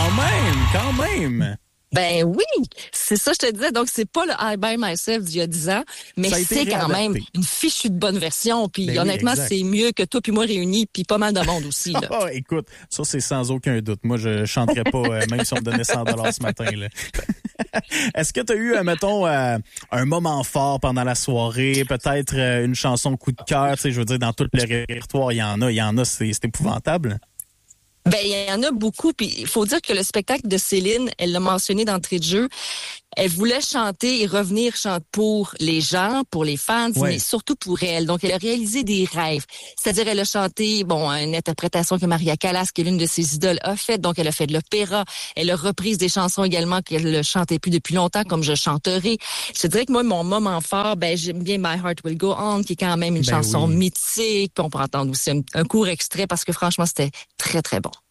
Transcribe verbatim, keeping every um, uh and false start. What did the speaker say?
Quand même, quand même. Ben oui, c'est ça je te disais. Donc, c'est pas le I Buy Myself d'il y a dix ans, mais c'est quand même une fichue de bonne version. Puis ben honnêtement, oui, c'est mieux que toi puis moi réunis, puis pas mal de monde aussi. Là. Oh, écoute, ça, c'est sans aucun doute. Moi, je chanterais pas, euh, même si on me donnait cent dollars ce matin. Là. Est-ce que tu as eu, euh, mettons, euh, un moment fort pendant la soirée, peut-être euh, une chanson coup de cœur? Tu sais, je veux dire, dans tout le répertoire, il y en a, il y en a, c'est, c'est épouvantable. Ben, il y en a beaucoup, puis il faut dire que le spectacle de Céline, elle l'a mentionné d'entrée de jeu, elle voulait chanter et revenir chanter pour les gens, pour les fans, ouais. mais surtout pour elle. Donc, elle a réalisé des rêves. C'est-à-dire, elle a chanté, bon, une interprétation que Maria Callas, qui est l'une de ses idoles, a faite. Donc, elle a fait de l'opéra. Elle a repris des chansons également qu'elle ne chantait plus depuis longtemps, comme Je chanterai. Je te dirais que moi, mon moment fort, ben, j'aime bien My Heart Will Go On, qui est quand même une ben chanson oui. mythique. Puis on peut entendre aussi un, un court extrait parce que franchement, c'était très, très bon.